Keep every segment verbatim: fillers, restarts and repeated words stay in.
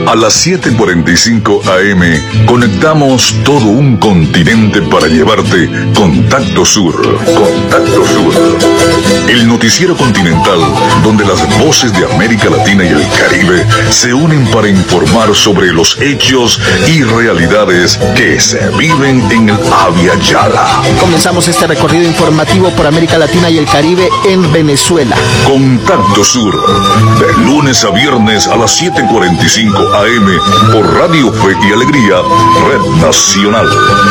A las siete cuarenta y cinco A M conectamos todo un continente para llevarte Contacto Sur. Contacto Sur. El noticiero continental donde las voces de América Latina y el Caribe se unen para informar sobre los hechos y realidades que se viven en el Abya Yala. Comenzamos este recorrido informativo por América Latina y el Caribe en Venezuela. Contacto Sur, de lunes a viernes a las siete cuarenta y cinco A M por Radio Fe y Alegría, Red Nacional.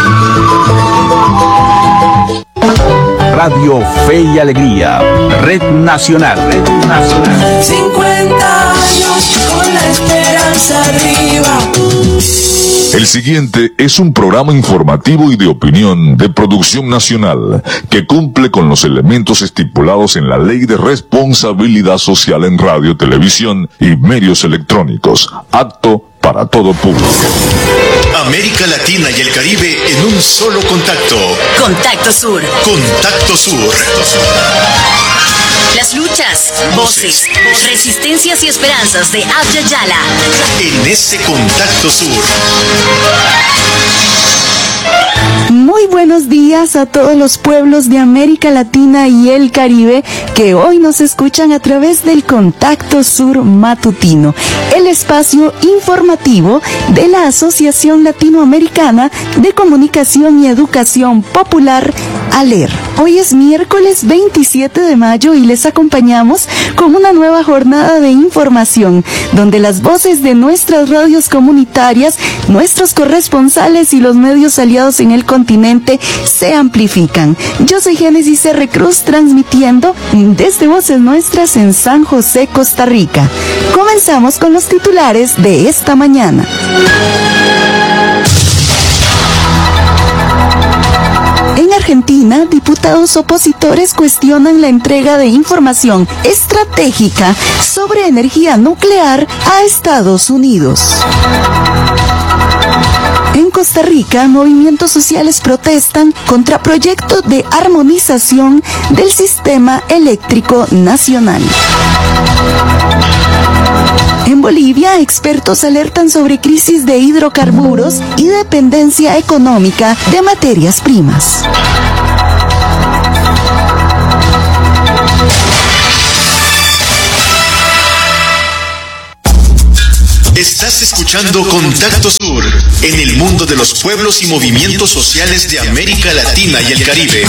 Radio Fe y Alegría, Red Nacional. Red Nacional. cincuenta años con la esperanza arriba. El siguiente es un programa informativo y de opinión de producción nacional que cumple con los elementos estipulados en la Ley de Responsabilidad Social en Radio, Televisión y Medios Electrónicos, apto para todo público. América Latina y el Caribe en un solo contacto. Contacto Sur. Contacto Sur. Las luchas, voces, resistencias y esperanzas de Abya Yala. En este Contacto Sur. Muy buenos días a todos los pueblos de América Latina y el Caribe que hoy nos escuchan a través del Contacto Sur Matutino, el espacio informativo de la Asociación Latinoamericana de Comunicación y Educación Popular, ALER. Hoy es miércoles veintisiete de mayo y les acompañamos con una nueva jornada de información, donde las voces de nuestras radios comunitarias, nuestros corresponsales y los medios aliados en el continente se amplifican. Yo soy Génesis R. Cruz, transmitiendo desde Voces Nuestras en San José, Costa Rica. Comenzamos con los titulares de esta mañana. En Argentina, diputados opositores cuestionan la entrega de información estratégica sobre energía nuclear a Estados Unidos. En Costa Rica, movimientos sociales protestan contra proyectos de armonización del sistema eléctrico nacional. En Bolivia, expertos alertan sobre crisis de hidrocarburos y dependencia económica de materias primas. Estás escuchando Contacto Sur, en el mundo de los pueblos y movimientos sociales de América Latina y el Caribe.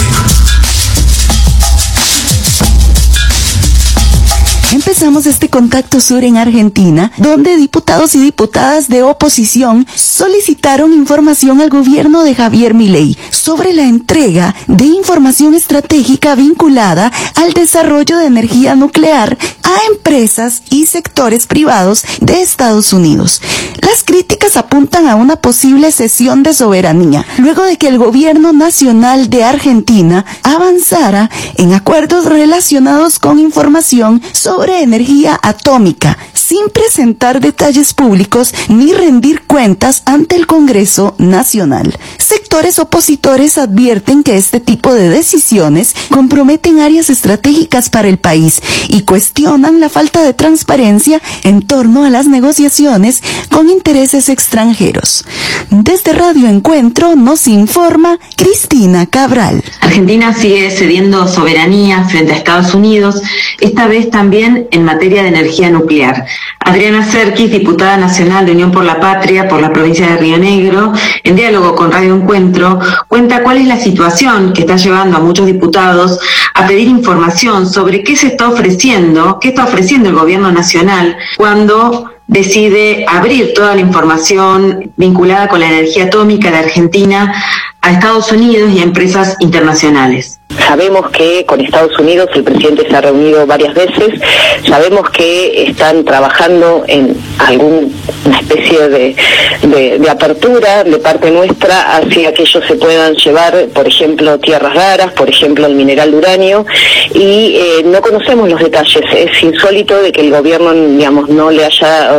Empezamos este Contacto Sur en Argentina, donde diputados y diputadas de oposición solicitaron información al gobierno de Javier Milei sobre la entrega de información estratégica vinculada al desarrollo de energía nuclear a empresas y sectores privados de Estados Unidos. Las críticas apuntan a una posible cesión de soberanía, luego de que el gobierno nacional de Argentina avanzara en acuerdos relacionados con información sobre sobre energía atómica, sin presentar detalles públicos ni rendir cuentas ante el Congreso Nacional. Sectores opositores advierten que este tipo de decisiones comprometen áreas estratégicas para el país y cuestionan la falta de transparencia en torno a las negociaciones con intereses extranjeros. Desde Radio Encuentro nos informa Cristina Cabral. Argentina sigue cediendo soberanía frente a Estados Unidos, esta vez también en materia de energía nuclear. Adriana Serkis, diputada nacional de Unión por la Patria por la provincia de Río Negro, en diálogo con Radio Encuentro, cuenta cuál es la situación que está llevando a muchos diputados a pedir información sobre qué se está ofreciendo, qué está ofreciendo el gobierno nacional cuando decide abrir toda la información vinculada con la energía atómica de Argentina a Estados Unidos y a empresas internacionales. Sabemos que con Estados Unidos el presidente se ha reunido varias veces, sabemos que están trabajando en alguna especie de, de, de apertura de parte nuestra hacia que ellos se puedan llevar, por ejemplo, tierras raras, por ejemplo, el mineral de uranio, y eh, no conocemos los detalles. Es insólito de que el gobierno, digamos, no le haya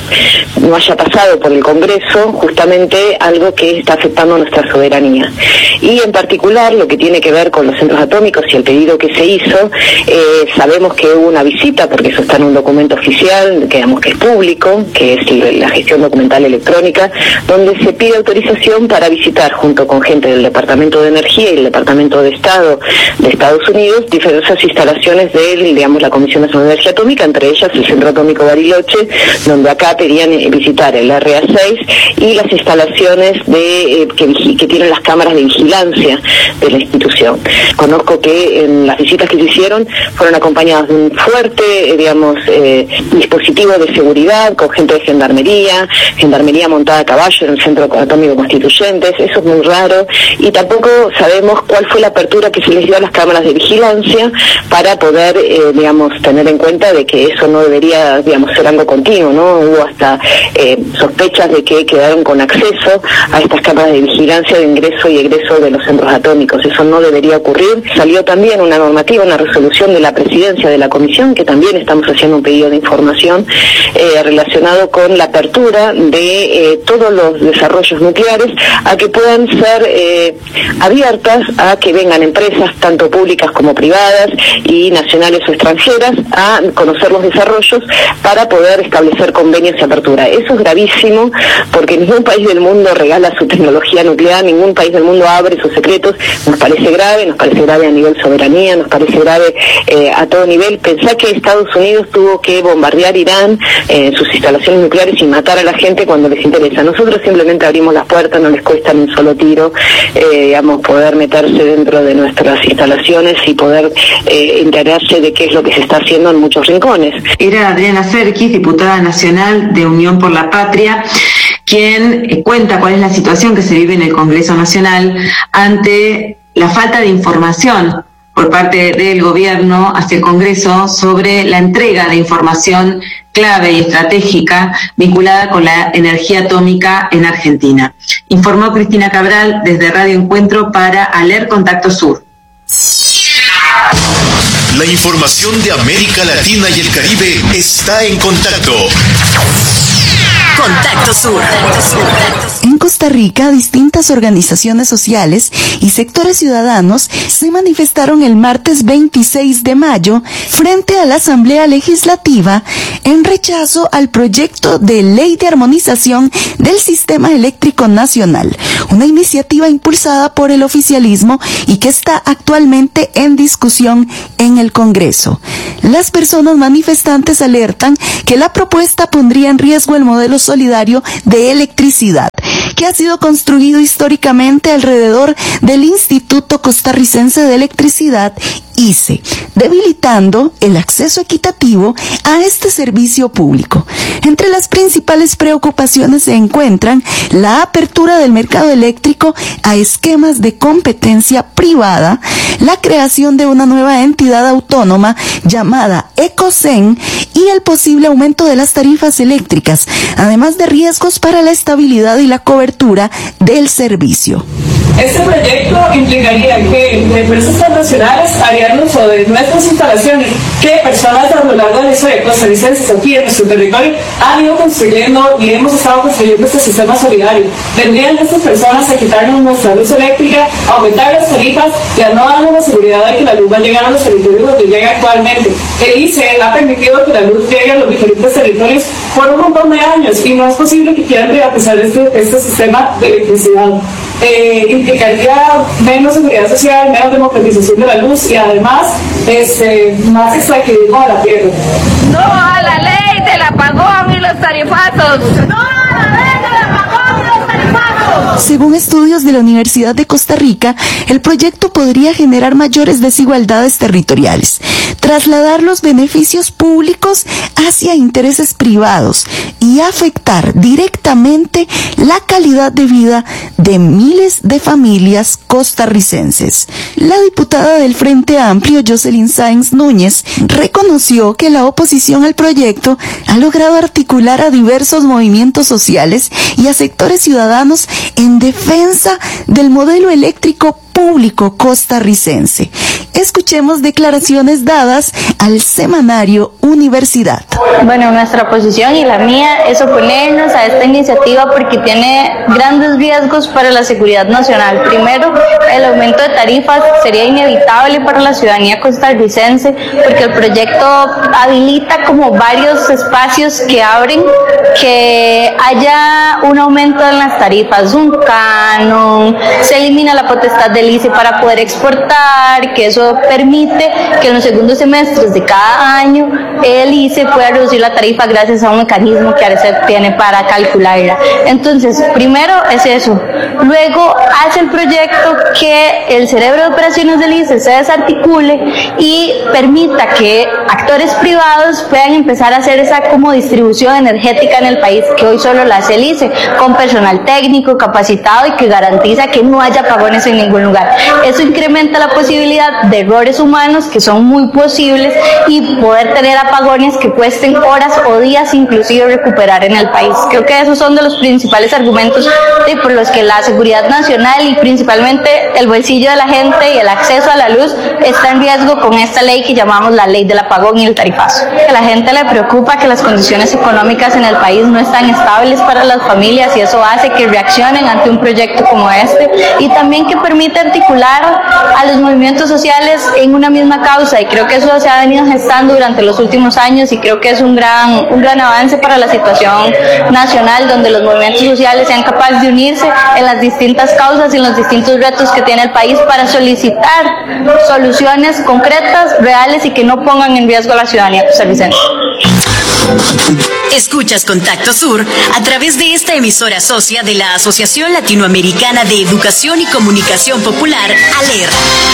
no haya pasado por el Congreso justamente algo que está afectando nuestra soberanía. Y en particular lo que tiene que ver con los centros atómicos y el pedido que se hizo, eh, sabemos que hubo una visita, porque eso está en un documento oficial, que digamos que es público, que es la gestión documental electrónica, donde se pide autorización para visitar junto con gente del Departamento de Energía y el Departamento de Estado de Estados Unidos diversas instalaciones de, digamos, la Comisión Nacional de Energía Atómica, entre ellas el Centro Atómico Bariloche, donde acá pedían visitar el R A seis y las instalaciones de eh, que, que tienen las cámaras de vigilancia de la institución. Conozco que en las visitas que se hicieron fueron acompañadas de un fuerte, eh, digamos, eh, dispositivo de seguridad con gente de gendarmería, gendarmería montada a caballo en el Centro Atómico Constituyentes. Eso es muy raro, y tampoco sabemos cuál fue la apertura que se les dio a las cámaras de vigilancia para poder, eh, digamos, tener en cuenta de que eso no debería, digamos, ser algo continuo, ¿no? Hubo hasta eh, sospechas de que quedaron con acceso a estas cámaras de vigilancia de ingreso y egreso de los centros atómicos. Eso no debería ocurrir. Salió también una normativa, una resolución de la presidencia de la comisión, que también estamos haciendo un pedido de información eh, relacionado con la apertura de eh, todos los desarrollos nucleares a que puedan ser eh, abiertas a que vengan empresas, tanto públicas como privadas y nacionales o extranjeras, a conocer los desarrollos para poder establecer convenios y apertura. Eso es gravísimo, porque ningún país del mundo regala su tecnología nuclear, ningún país del mundo abre sus secretos. Nos parece grave, nos parece grave a nivel soberanía, nos parece grave eh, a todo nivel. Pensá que Estados Unidos tuvo que bombardear Irán en eh, sus instalaciones nucleares y matar a la gente cuando les interesa. Nosotros simplemente abrimos las puertas, no les cuesta ni un solo tiro, eh, digamos, poder meterse dentro de nuestras instalaciones y poder eh, enterarse de qué es lo que se está haciendo en muchos rincones. Era Adriana Serkis, diputada nacional de Unión por la Patria, quien eh, cuenta cuál es la situación que se vive en el Congreso Nacional ante la falta de información por parte del gobierno hacia el Congreso sobre la entrega de información clave y estratégica vinculada con la energía atómica en Argentina. Informó Cristina Cabral desde Radio Encuentro para Aler Contacto Sur. La información de América Latina y el Caribe está en contacto. Contacto Sur. En Costa Rica, distintas organizaciones sociales y sectores ciudadanos se manifestaron el martes veintiséis de mayo frente a la Asamblea Legislativa en rechazo al proyecto de ley de armonización del sistema eléctrico nacional, una iniciativa impulsada por el oficialismo y que está actualmente en discusión en el Congreso. Las personas manifestantes alertan que la propuesta pondría en riesgo el modelo solidario de electricidad, que ha sido construido históricamente alrededor del Instituto Costarricense de Electricidad, I C E, debilitando el acceso equitativo a este servicio público. Entre las principales preocupaciones se encuentran la apertura del mercado eléctrico a esquemas de competencia privada, la creación de una nueva entidad autónoma llamada Ecocen y el posible aumento de las tarifas eléctricas, además de riesgos para la estabilidad y la cobertura del servicio. Este proyecto implicaría que empresas transnacionales harían uso de nuestras instalaciones que personas a lo largo de la historia costarricenses aquí en nuestro territorio han ido construyendo y hemos estado construyendo este sistema solidario. Vendrían estas personas a quitarnos nuestra luz eléctrica, a aumentar las tarifas y a no darnos la seguridad de que la luz va a llegar a los territorios donde llega actualmente. El I C E ha permitido que la luz llegue a los diferentes territorios por un montón de años y no es posible que quieran privatizar este, este sistema de electricidad. Eh, implicaría menos seguridad social, menos democratización de la luz y además este, más extractivismo de la tierra. No a la ley del apagón y los tarifazos. No a la ley del apagón y los tarifazos. Según estudios de la Universidad de Costa Rica, el proyecto podría generar mayores desigualdades territoriales, trasladar los beneficios públicos hacia intereses privados y afectar directamente la calidad de vida de miles de familias costarricenses. La diputada del Frente Amplio, Jocelyn Sáenz Núñez, reconoció que la oposición al proyecto ha logrado articular a diversos movimientos sociales y a sectores ciudadanos en defensa del modelo eléctrico público costarricense. Escuchemos declaraciones dadas al semanario Universidad. Bueno, nuestra posición y la mía es oponernos a esta iniciativa porque tiene grandes riesgos para la seguridad nacional. Primero, el aumento de tarifas sería inevitable para la ciudadanía costarricense porque el proyecto habilita como varios espacios que abren que haya un aumento en las tarifas, un canon, se elimina la potestad del I C E para poder exportar, que eso permite que en los segundos semestres de cada año el I C E pueda reducir la tarifa gracias a un mecanismo que ARECEP tiene para calcularla. Entonces, primero es eso. Luego hace el proyecto que el cerebro de operaciones del I C E se desarticule y permita que actores privados puedan empezar a hacer esa como distribución energética en el país, que hoy solo la hace el I C E, con personal técnico, capacitado y que garantiza que no haya apagones en ningún lugar. Eso incrementa la posibilidad de errores humanos que son muy posibles y poder tener apagones que cuesten horas o días inclusive recuperar en el país. Creo que esos son de los principales argumentos de por los que la seguridad nacional y principalmente el bolsillo de la gente y el acceso a la luz está en riesgo con esta ley que llamamos la ley del apagón y el tarifazo. A la gente le preocupa que las condiciones económicas en el país no están estables para las familias y eso hace que reaccionen ante un proyecto como este y también que permite articular a los movimientos sociales en una misma causa, y creo que eso se ha venido gestando durante los últimos años y creo que es un gran, un gran avance para la situación nacional, donde los movimientos sociales sean capaces de unirse en las distintas causas y en los distintos retos que tiene el país para solicitar soluciones concretas, reales y que no pongan en riesgo a la ciudadanía costarricense. Escuchas Contacto Sur a través de esta emisora socia de la Asociación Latinoamericana de Educación y Comunicación Popular, ALER.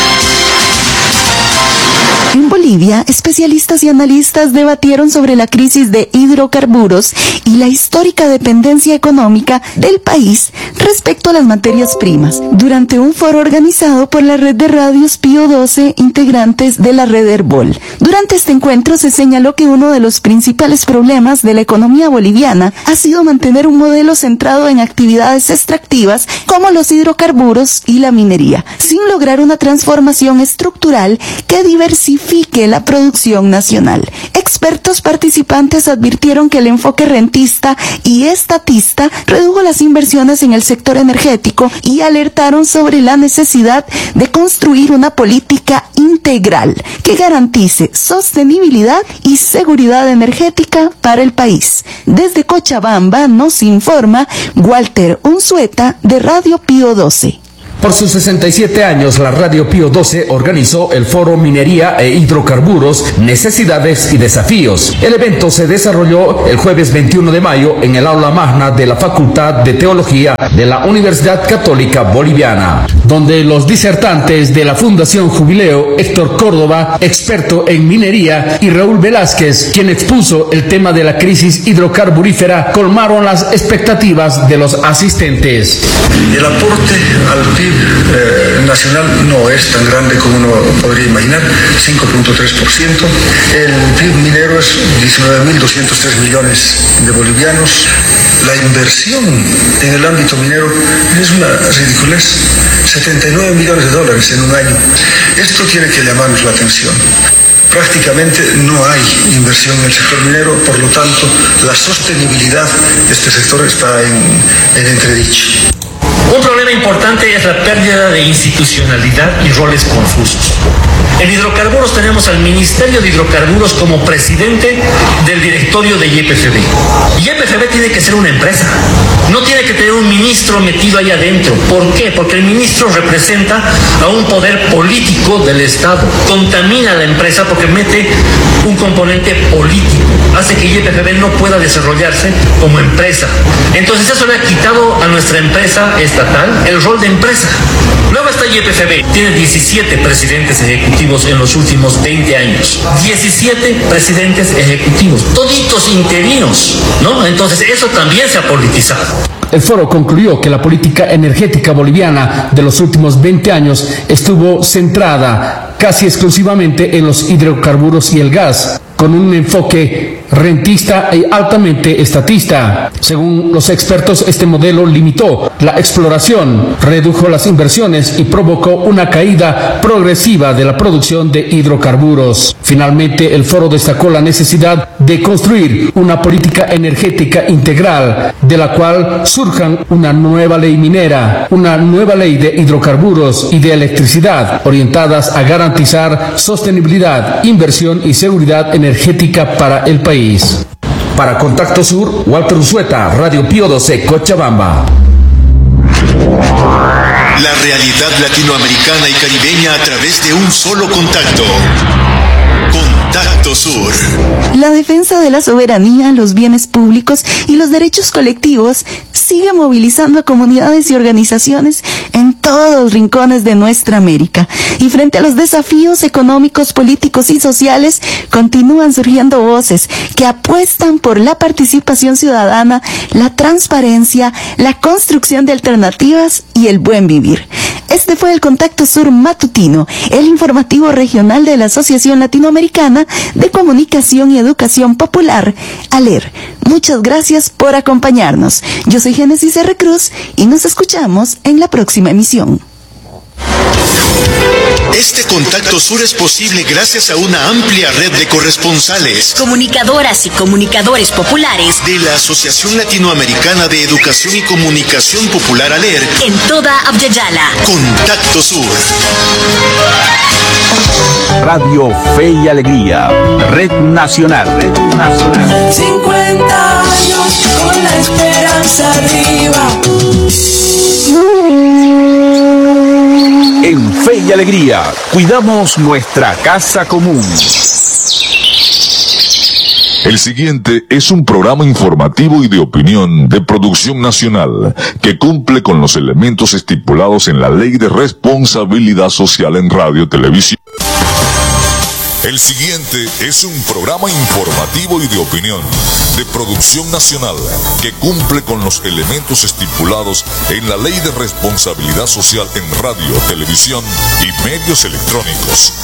En Bolivia, especialistas y analistas debatieron sobre la crisis de hidrocarburos y la histórica dependencia económica del país respecto a las materias primas, durante un foro organizado por la red de radios Pío doce, integrantes de la red Herbol. Durante este encuentro se señaló que uno de los principales problemas de la economía boliviana ha sido mantener un modelo centrado en actividades extractivas como los hidrocarburos y la minería, sin lograr una transformación estructural que diversifique la producción nacional. Expertos participantes advirtieron que el enfoque rentista y estatista redujo las inversiones en el sector energético y alertaron sobre la necesidad de construir una política integral que garantice sostenibilidad y seguridad energética para el país. Desde Cochabamba nos informa Walter Unzueta de Radio Pío doce. Por sus sesenta y siete años, la Radio Pío doce organizó el foro Minería e Hidrocarburos, Necesidades y Desafíos. El evento se desarrolló el jueves veintiuno de mayo en el aula magna de la Facultad de Teología de la Universidad Católica Boliviana, donde los disertantes de la Fundación Jubileo, Héctor Córdoba, experto en minería, y Raúl Velázquez, quien expuso el tema de la crisis hidrocarburífera, colmaron las expectativas de los asistentes. El aporte al P I B Eh, nacional no es tan grande como uno podría imaginar, cinco punto tres por ciento. El P I B minero es diecinueve mil doscientos tres millones de bolivianos. La inversión en el ámbito minero es una ridiculez, setenta y nueve millones de dólares en un año. Esto tiene que llamarnos la atención. Prácticamente no hay inversión en el sector minero, por lo tanto, la sostenibilidad de este sector está en, en entredicho. Un problema importante es la pérdida de institucionalidad y roles confusos. En hidrocarburos tenemos al Ministerio de Hidrocarburos como presidente del directorio de Y P F B. Y Y P F B tiene que ser una empresa. No tiene que tener un ministro metido ahí adentro. ¿Por qué? Porque el ministro representa a un poder político del Estado. Contamina a la empresa porque mete un componente político. Hace que Y P F B no pueda desarrollarse como empresa. Entonces eso le ha quitado a nuestra empresa estatal el rol de empresa. Luego está Y P F B. Tiene diecisiete presidentes ejecutivos en los últimos veinte años. diecisiete presidentes ejecutivos. Toditos interinos, ¿no? Entonces eso también se ha politizado. El foro concluyó que la política energética boliviana de los últimos veinte años estuvo centrada casi exclusivamente en los hidrocarburos y el gas, con un enfoque rentista y altamente estatista. Según los expertos, este modelo limitó la exploración, redujo las inversiones y provocó una caída progresiva de la producción de hidrocarburos. Finalmente, el foro destacó la necesidad de construir una política energética integral, de la cual surjan una nueva ley minera, una nueva ley de hidrocarburos y de electricidad, orientadas a garantizar sostenibilidad, inversión y seguridad energética para el país. Para Contacto Sur, Walter Usueta, Radio Pío doce, Cochabamba. La realidad latinoamericana y caribeña a través de un solo contacto. Contacto Sur. La defensa de la soberanía, los bienes públicos y los derechos colectivos sigue movilizando a comunidades y organizaciones en todos los rincones de nuestra América. Y frente a los desafíos económicos, políticos y sociales, continúan surgiendo voces que apuestan por la participación ciudadana, la transparencia, la construcción de alternativas y el buen vivir. Este fue el Contacto Sur matutino, el informativo regional de la Asociación Latinoamericana de Comunicación y Educación Popular, ALER. Muchas gracias por acompañarnos. Yo soy Génesis R. Cruz y nos escuchamos en la próxima emisión. Este Contacto Sur es posible gracias a una amplia red de corresponsales, comunicadoras y comunicadores populares de la Asociación Latinoamericana de Educación y Comunicación Popular ALER en toda Abya-Yala. Contacto Sur. Radio Fe y Alegría, Red Nacional. Red Nacional. cincuenta años con la esperanza arriba. En Fe y Alegría, cuidamos nuestra casa común. El siguiente es un programa informativo y de opinión de producción nacional que cumple con los elementos estipulados en la Ley de Responsabilidad Social en Radio Televisión. El siguiente es un programa informativo y de opinión de producción nacional que cumple con los elementos estipulados en la Ley de Responsabilidad Social en Radio, Televisión y Medios Electrónicos.